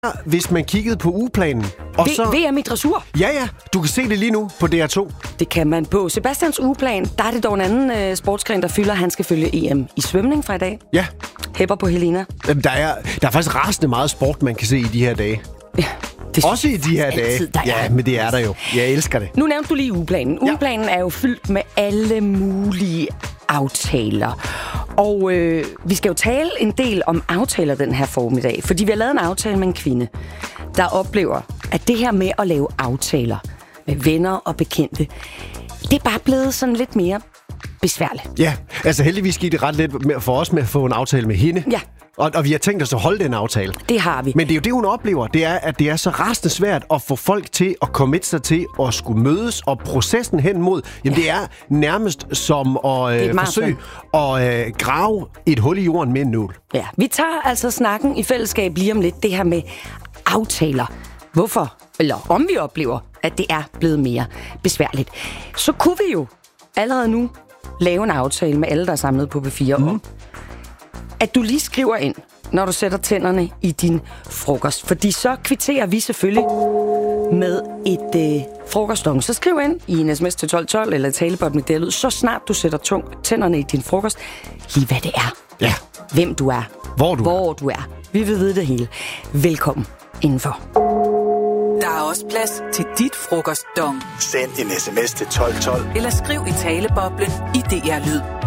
hvis man kiggede på ugeplanen. Og VM i dressur? Ja, du kan se det lige nu på DR2. Det kan man på Sebastians ugeplan. Der er det dog en anden sportsgren, der fylder. Han skal følge EM i svømning fra i dag. Ja. Hæpper på Helena. Der er faktisk rasende meget sport, man kan se i de her dage. Ja. Også i de her dage. Ja, men det er der jo. Jeg elsker det. Nu nævnte du lige ugeplanen. Ugeplanen er jo fyldt med alle mulige aftaler. Og vi skal jo tale en del om aftaler den her formiddag, fordi vi har lavet en aftale med en kvinde, der oplever, at det her med at lave aftaler med venner og bekendte, det er bare blevet sådan lidt mere besværligt. Ja, altså heldigvis gik det ret let for os med at få en aftale med hende. Ja. Og vi har tænkt os at holde den aftale. Det har vi. Men det er jo det, hun oplever. Det er, at det er så rasende svært at få folk til at committe sig til at skulle mødes. Og processen hen mod, jamen det er nærmest som at forsøge at grave et hul i jorden med en nål. Ja, vi tager altså snakken i fællesskab lige om lidt. Det her med aftaler. Hvorfor? Eller om vi oplever, at det er blevet mere besværligt. Så kunne vi jo allerede nu lave en aftale med alle, der er samlet på B4 om, at du lige skriver ind, når du sætter tænderne i din frokost. Fordi så kvitterer vi selvfølgelig med et frokostdong. Så skriv ind i en sms til 1212 eller talebot med det, så snart du sætter tænderne i din frokost, lige hvad det er. Ja. Hvem du er. Hvor du er. Vi vil vide det hele. Velkommen indenfor. Der er også plads til dit frokostdong. Send en sms til 1212. Eller skriv i taleboblen i DR Lyd.